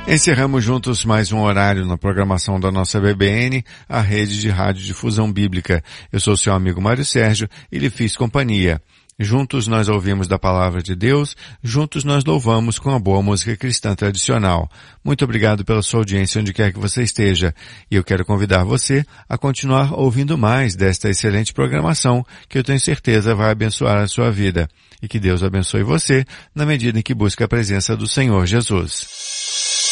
Encerramos juntos mais um horário na programação da nossa BBN, a rede de radiodifusão bíblica. Eu sou seu amigo Mário Sérgio e lhe fiz companhia. Juntos nós ouvimos da palavra de Deus, juntos nós louvamos com a boa música cristã tradicional. Muito obrigado pela sua audiência onde quer que você esteja. E eu quero convidar você a continuar ouvindo mais desta excelente programação que eu tenho certeza vai abençoar a sua vida. E que Deus abençoe você na medida em que busca a presença do Senhor Jesus.